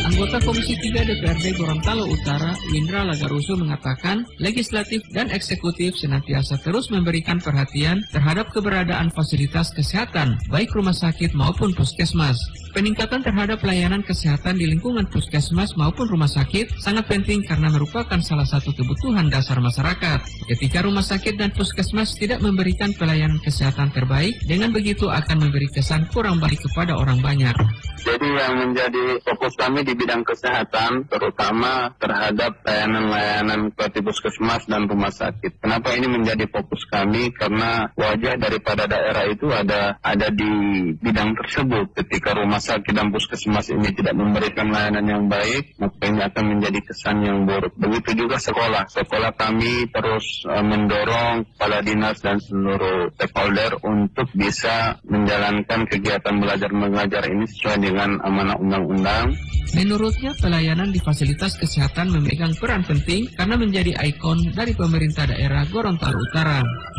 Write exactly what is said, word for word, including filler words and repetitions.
Anggota Komisi tiga D P R D Gorontalo Utara, Windra Lagarusu mengatakan, legislatif dan eksekutif senantiasa terus memberikan perhatian terhadap keberadaan fasilitas kesehatan, baik rumah sakit maupun puskesmas. Peningkatan terhadap pelayanan kesehatan di lingkungan puskesmas maupun rumah sakit sangat penting karena merupakan salah satu kebutuhan dasar masyarakat. Ketika rumah sakit dan puskesmas tidak memberikan pelayanan kesehatan terbaik, dengan begitu akan memberi kesan kurang baik kepada orang banyak. Jadi yang menjadi fokus kami di bidang kesehatan, terutama terhadap layanan-layanan seperti puskesmas dan rumah sakit. Kenapa ini menjadi fokus kami? Karena wajah daripada daerah itu ada ada di bidang tersebut. Ketika rumah sakit dan puskesmas ini tidak memberikan layanan yang baik, maka ini akan menjadi kesan yang buruk. Begitu juga sekolah. Sekolah kami terus uh, mendorong kepala dinas dan seluruh stakeholder untuk bisa menjalankan kegiatan belajar mengajar ini sesuai dengan amanah undang-undang. Menurutnya, pelayanan di fasilitas kesehatan memegang peran penting karena menjadi ikon dari pemerintah daerah Gorontalo Utara.